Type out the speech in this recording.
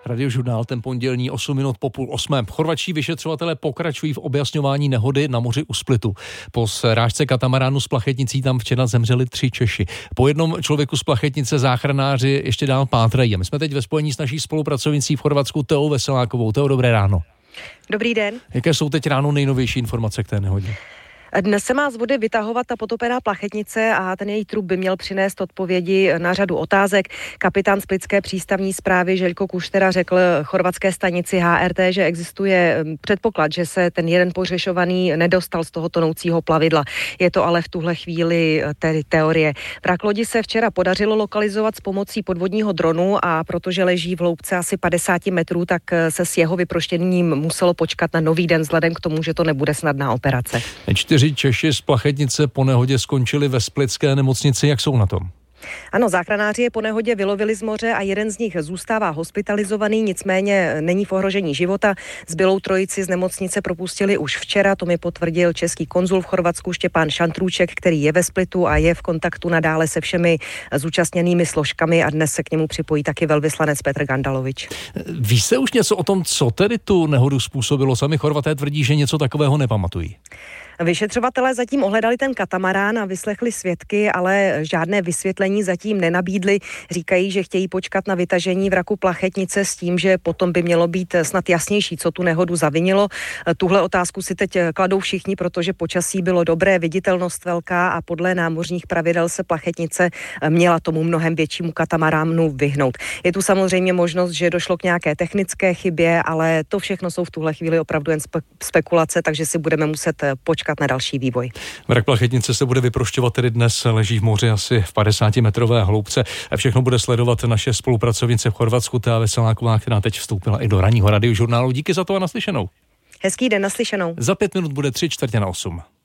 Radiožurnál, ten pondělní 8 minut po 7:30. Chorvatští vyšetřovatelé pokračují v objasňování nehody na moři u Splitu. Po srážce katamaránu s plachetnicí tam včera zemřeli 3 Češi. Po jednom člověku z plachetnice záchranáři ještě dál pátrají. My jsme teď ve spojení s naší spolupracovnicí v Chorvatsku Teou Veselákovou. Teo, dobré ráno. Dobrý den. Jaké jsou teď ráno nejnovější informace k té nehodě? Dnes se má z vody vytahovat ta potopená plachetnice a ten její trup by měl přinést odpovědi na řadu otázek. Kapitán splitské přístavní správy Željko Kuštera řekl chorvatské stanici HRT, že existuje předpoklad, že se ten jeden pohřešovaný nedostal z toho tonoucího plavidla. Je to ale v tuhle chvíli teorie. Vrak lodi se včera podařilo lokalizovat s pomocí podvodního dronu a protože leží v hloubce asi 50 metrů, tak se s jeho vyproštěním muselo počkat na nový den vzhledem k tomu, že to nebude snadná operace. 4 Češi z plachetnice po nehodě skončili ve splitské nemocnici. Jak jsou na tom? Ano, záchranáři je po nehodě vylovili z moře a jeden z nich zůstává hospitalizovaný, nicméně není v ohrožení života. Zbylou trojici z nemocnice propustili už včera, to mi potvrdil český konzul v Chorvatsku Štěpán Šantrůček, který je ve Splitu a je v kontaktu nadále se všemi zúčastněnými složkami a dnes se k němu připojí taky velvyslanec Petr Gandalovič. Ví se už něco o tom, co tedy tu nehodu způsobilo? Sami Chorvaté tvrdí, že něco takového nepamatují. Vyšetřovatelé zatím ohledali ten katamarán a vyslechli svědky, ale žádné vysvětlení zatím nenabídli. Říkají, že chtějí počkat na vytažení vraku plachetnice s tím, že potom by mělo být snad jasnější, co tu nehodu zavinilo. Tuhle otázku si teď kladou všichni, protože počasí bylo dobré, viditelnost velká a podle námořních pravidel se plachetnice měla tomu mnohem většímu katamaránu vyhnout. Je tu samozřejmě možnost, že došlo k nějaké technické chybě, ale to všechno jsou v tuhle chvíli opravdu jen spekulace, takže si budeme muset počkat na další vývoj. Vrak plachetnice se bude vyprošťovat tedy dnes, leží v moři asi v 50-metrové hloubce. Všechno bude sledovat naše spolupracovnice v Chorvatsku, Tea Veseláková, která teď vstoupila i do ranního radiožurnálu. Díky za to a naslyšenou. Hezký den, naslyšenou. Za 5 minut bude 7:45.